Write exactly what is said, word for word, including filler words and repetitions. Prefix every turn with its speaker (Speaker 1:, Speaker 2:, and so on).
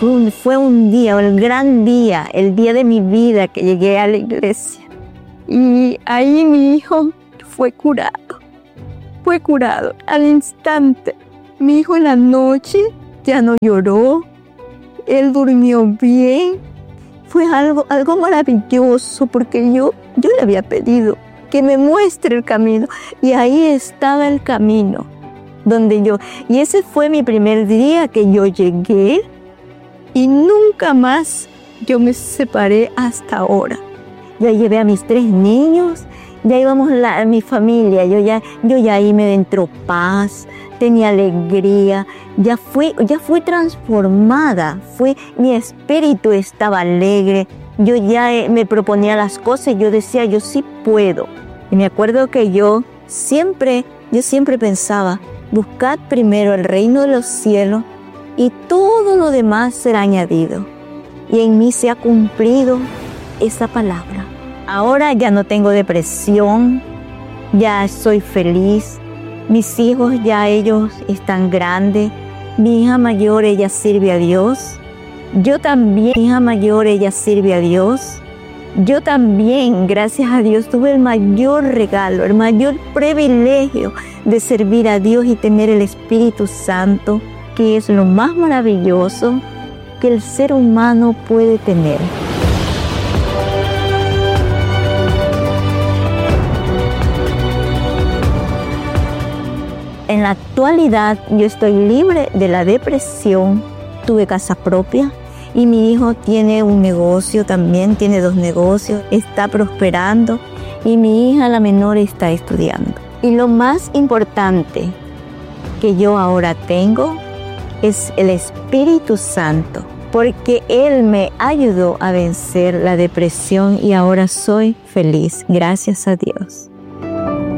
Speaker 1: fue un, fue un día, el gran día, el día de mi vida que llegué a la iglesia. Y ahí mi hijo fue curado, fue curado al instante. Mi hijo en la noche ya no lloró, él durmió bien. Fue algo, algo maravilloso porque yo, yo le había pedido que me muestre el camino y ahí estaba el camino donde yo, y ese fue mi primer día que yo llegué y nunca más yo me separé hasta ahora. Ya llevé a mis tres niños, ya íbamos la, mi familia, yo ya, yo ya ahí me entró paz, tenía alegría, ya fui, ya fui transformada, fue, mi espíritu estaba alegre, yo ya eh, me proponía las cosas, yo decía, yo sí puedo. Y me acuerdo que yo siempre, yo siempre pensaba, buscad primero el reino de los cielos y todo lo demás será añadido. Y en mí se ha cumplido esa palabra. Ahora ya no tengo depresión, ya soy feliz. Mis hijos ya ellos están grandes. Mi hija mayor, ella sirve a Dios. Yo también, mi hija mayor, ella sirve a Dios. Yo también, gracias a Dios, tuve el mayor regalo, el mayor privilegio de servir a Dios y tener el Espíritu Santo, que es lo más maravilloso que el ser humano puede tener. En la actualidad yo estoy libre de la depresión, tuve casa propia y mi hijo tiene un negocio también, tiene dos negocios, está prosperando y mi hija la menor está estudiando. Y lo más importante que yo ahora tengo es el Espíritu Santo, porque Él me ayudó a vencer la depresión y ahora soy feliz, gracias a Dios.